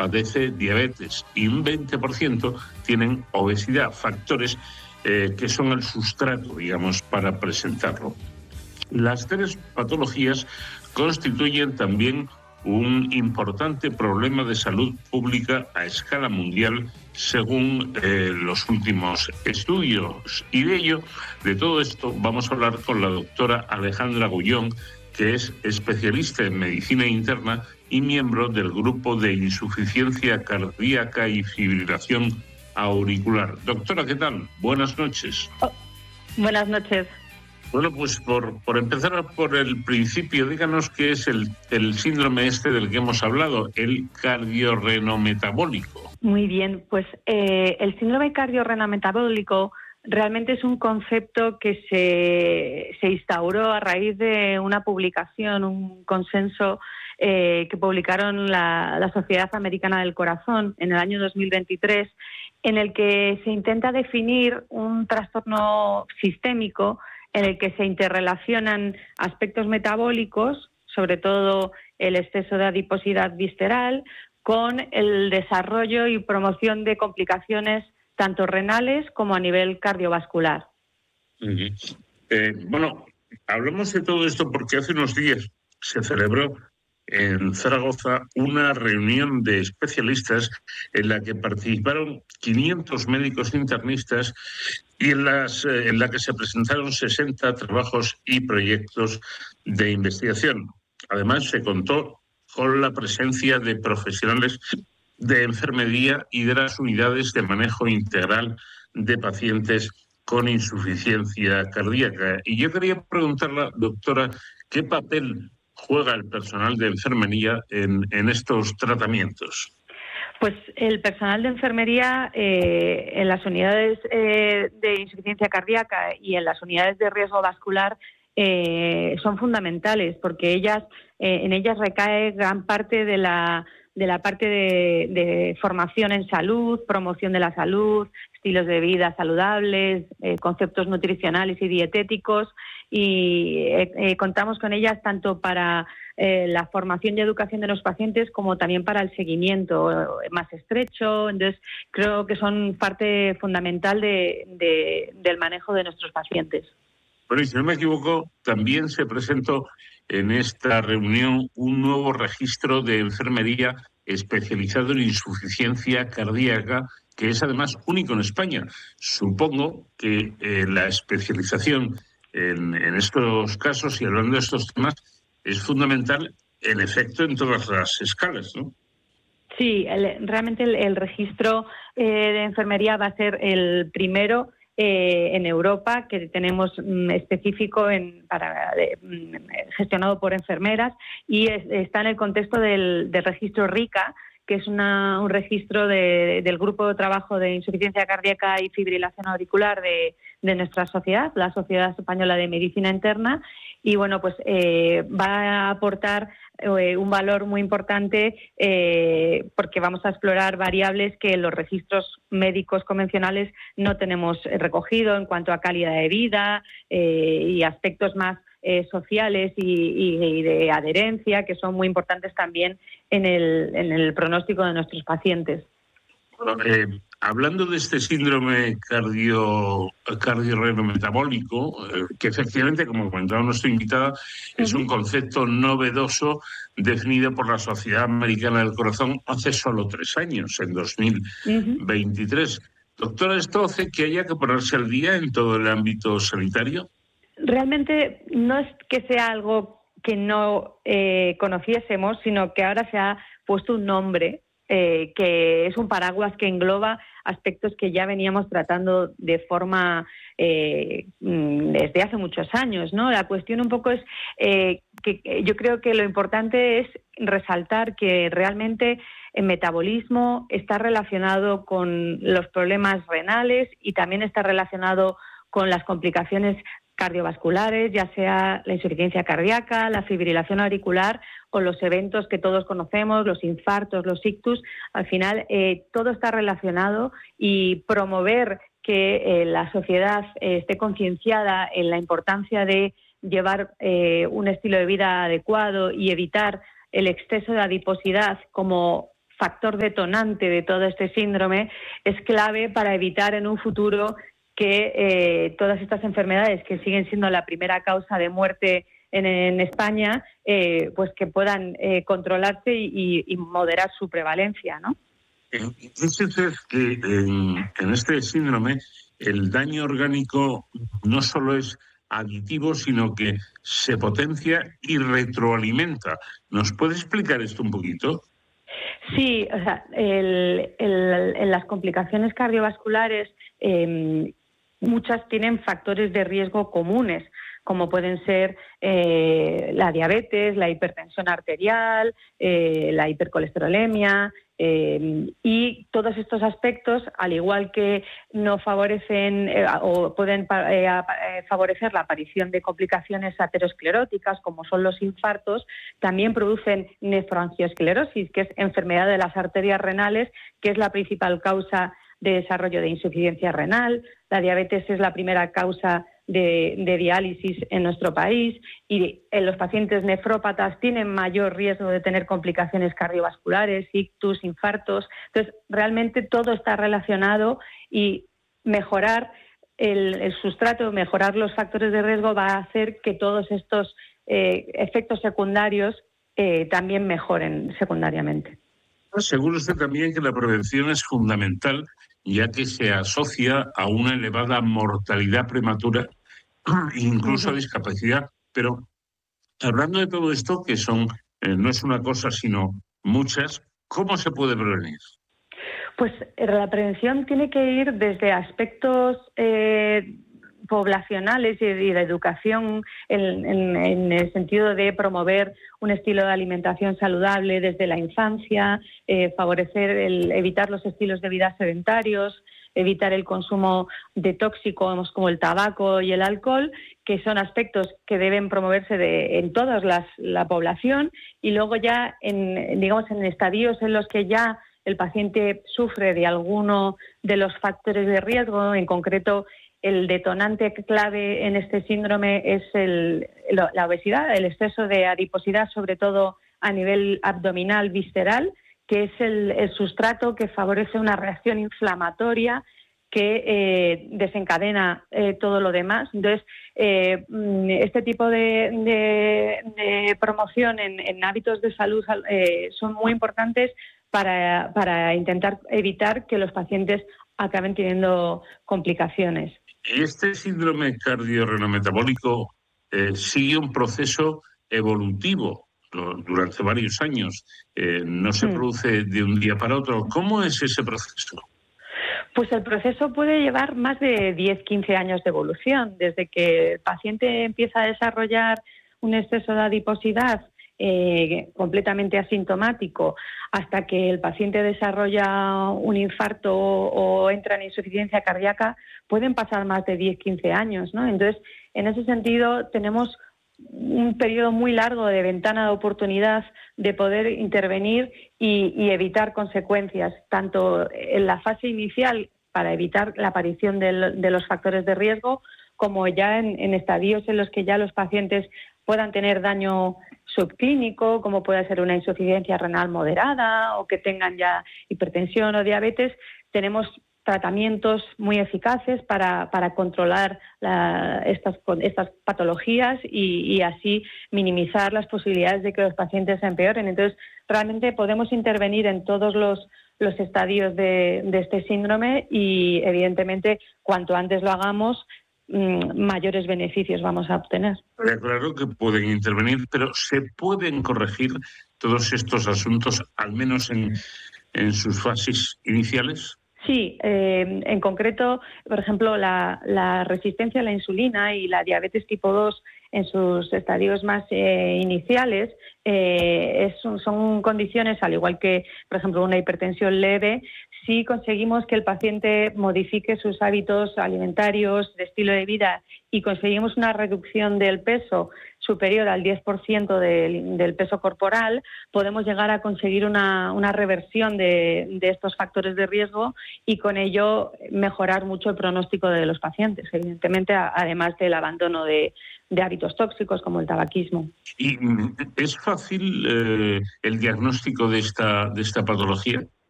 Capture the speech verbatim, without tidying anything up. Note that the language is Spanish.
padece diabetes y un veinte por ciento tienen obesidad, factores eh, que son el sustrato, digamos, para presentarlo. Las tres patologías constituyen también un importante problema de salud pública a escala mundial, según eh, los últimos estudios. Y de ello, de todo esto, vamos a hablar con la doctora Alejandra Gullón, que es especialista en medicina interna y miembro del grupo de insuficiencia cardíaca y fibrilación auricular. Doctora, ¿qué tal? Buenas noches. Oh, buenas noches. Bueno, pues por, por empezar por el principio, díganos qué es el, el síndrome este del que hemos hablado, el cardiorrenometabólico. Muy bien, pues eh, el síndrome cardiorrenometabólico realmente es un concepto que se, se instauró a raíz de una publicación, un consenso eh, que publicaron la, la Sociedad Americana del Corazón en el año dos mil veintitrés, en el que se intenta definir un trastorno sistémico en el que se interrelacionan aspectos metabólicos, sobre todo el exceso de adiposidad visceral, con el desarrollo y promoción de complicaciones tanto renales como a nivel cardiovascular. Uh-huh. Eh, bueno, hablamos de todo esto porque hace unos días se celebró en Zaragoza una reunión de especialistas en la que participaron quinientos médicos internistas y en, las, eh, en la que se presentaron sesenta trabajos y proyectos de investigación. Además, se contó con la presencia de profesionales de enfermería y de las unidades de manejo integral de pacientes con insuficiencia cardíaca. Y yo quería preguntarle, doctora, ¿qué papel juega el personal de enfermería en, en estos tratamientos? Pues el personal de enfermería eh, en las unidades eh, de insuficiencia cardíaca y en las unidades de riesgo vascular eh, son fundamentales, porque ellas eh, en ellas recae gran parte de la de la parte de, de formación en salud, promoción de la salud, estilos de vida saludables, eh, conceptos nutricionales y dietéticos, y eh, eh, contamos con ellas tanto para eh, la formación y educación de los pacientes como también para el seguimiento más estrecho. Entonces, creo que son parte fundamental de, de, del manejo de nuestros pacientes. Bueno, y si no me equivoco, también se presentó en esta reunión un nuevo registro de enfermería especializado en insuficiencia cardíaca, que es además único en España. Supongo que eh, la especialización en, en estos casos y hablando de estos temas es fundamental el efecto en todas las escalas, ¿no? Sí, el, realmente el, el registro eh, de enfermería va a ser el primero Eh, en Europa que tenemos mm, específico en, para, eh, gestionado por enfermeras, y es, está en el contexto del, del registro RICA, que es una, un registro de, del grupo de trabajo de insuficiencia cardíaca y fibrilación auricular de, de nuestra sociedad, la Sociedad Española de Medicina Interna, y bueno, pues eh, va a aportar eh, un valor muy importante eh, porque vamos a explorar variables que en los registros médicos convencionales no tenemos recogido en cuanto a calidad de vida eh, y aspectos más eh, sociales y, y, y de adherencia, que son muy importantes también en el, en el pronóstico de nuestros pacientes. Bueno, eh, hablando de este síndrome cardio, cardiorrenometabólico, eh, que efectivamente, como comentaba nuestra invitada, uh-huh. es un concepto novedoso definido por la Sociedad Americana del Corazón hace solo tres años, en dos mil veintitrés. Uh-huh. Doctora, ¿esto hace que haya que ponerse al día en todo el ámbito sanitario? Realmente no es que sea algo que no eh, conociésemos, sino que ahora se ha puesto un nombre Eh, que es un paraguas que engloba aspectos que ya veníamos tratando de forma eh, desde hace muchos años, ¿no? La cuestión un poco es eh, que yo creo que lo importante es resaltar que realmente el metabolismo está relacionado con los problemas renales y también está relacionado con las complicaciones cardiovasculares, ya sea la insuficiencia cardíaca, la fibrilación auricular o los eventos que todos conocemos, los infartos, los ictus. Al final, eh, todo está relacionado, y promover que eh, la sociedad eh, esté concienciada en la importancia de llevar eh, un estilo de vida adecuado y evitar el exceso de adiposidad como factor detonante de todo este síndrome, es clave para evitar en un futuro que eh, todas estas enfermedades que siguen siendo la primera causa de muerte en, en España, eh, pues que puedan eh, controlarse y, y moderar su prevalencia, ¿no? Entonces es que en, en este síndrome el daño orgánico no solo es aditivo, sino que se potencia y retroalimenta. ¿Nos puede explicar esto un poquito? Sí, o sea, el, el, en las complicaciones cardiovasculares eh, muchas tienen factores de riesgo comunes, como pueden ser eh, la diabetes, la hipertensión arterial, eh, la hipercolesterolemia, eh, y todos estos aspectos, al igual que no favorecen eh, o pueden eh, favorecer la aparición de complicaciones ateroscleróticas, como son los infartos, también producen nefroangiosclerosis, que es enfermedad de las arterias renales, que es la principal causa de desarrollo de insuficiencia renal. La diabetes es la primera causa de, de diálisis en nuestro país, y en los pacientes nefrópatas tienen mayor riesgo de tener complicaciones cardiovasculares, ictus, infartos. Entonces, realmente todo está relacionado, y mejorar el, el sustrato, mejorar los factores de riesgo va a hacer que todos estos eh, efectos secundarios eh, también mejoren secundariamente. Seguro usted también que la prevención es fundamental, ya que se asocia a una elevada mortalidad prematura, incluso a discapacidad. Pero hablando de todo esto, que son eh, no es una cosa, sino muchas, ¿cómo se puede prevenir? Pues la prevención tiene que ir desde aspectos eh, poblacionales y de educación, en, en, en el sentido de promover un estilo de alimentación saludable desde la infancia, eh, favorecer el evitar los estilos de vida sedentarios, evitar el consumo de tóxicos como el tabaco y el alcohol, que son aspectos que deben promoverse de, en toda la población, y luego ya en, digamos, en estadios en los que ya el paciente sufre de alguno de los factores de riesgo, en concreto el detonante clave en este síndrome es el, la obesidad, el exceso de adiposidad, sobre todo a nivel abdominal visceral, que es el, el sustrato que favorece una reacción inflamatoria que eh, desencadena eh, todo lo demás. Entonces, eh, este tipo de, de, de promoción en, en hábitos de salud eh, son muy importantes para, para intentar evitar que los pacientes acaben teniendo complicaciones. Este síndrome cardiorrenometabólico eh, sigue un proceso evolutivo durante varios años. Eh, no se Mm. produce de un día para otro. ¿Cómo es ese proceso? Pues el proceso puede llevar más de diez, quince años de evolución, desde que el paciente empieza a desarrollar un exceso de adiposidad eh, completamente asintomático, hasta que el paciente desarrolla un infarto o, o entra en insuficiencia cardíaca, pueden pasar más de diez, quince años, ¿no? Entonces, en ese sentido, tenemos un periodo muy largo de ventana de oportunidad de poder intervenir y, y evitar consecuencias, tanto en la fase inicial para evitar la aparición de, de los factores de riesgo, como ya en, en estadios en los que ya los pacientes puedan tener daño subclínico, como puede ser una insuficiencia renal moderada o que tengan ya hipertensión o diabetes. Tenemos tratamientos muy eficaces para, para controlar la, estas, estas patologías y, y así minimizar las posibilidades de que los pacientes se empeoren. Entonces, realmente podemos intervenir en todos los, los estadios de, de este síndrome y, evidentemente, cuanto antes lo hagamos, mmm, mayores beneficios vamos a obtener. Claro que pueden intervenir, pero ¿se pueden corregir todos estos asuntos, al menos en, en sus fases iniciales? Sí, eh, en concreto, por ejemplo, la, la resistencia a la insulina y la diabetes tipo dos en sus estadios más eh, iniciales eh, es, son condiciones, al igual que, por ejemplo, una hipertensión leve. Si conseguimos que el paciente modifique sus hábitos alimentarios, de estilo de vida, y conseguimos una reducción del peso superior al diez por ciento del, del peso corporal, podemos llegar a conseguir una, una reversión de, de estos factores de riesgo y con ello mejorar mucho el pronóstico de los pacientes, evidentemente, a, además del abandono de, de hábitos tóxicos como el tabaquismo. ¿Y es fácil eh, el diagnóstico de esta, de esta patología?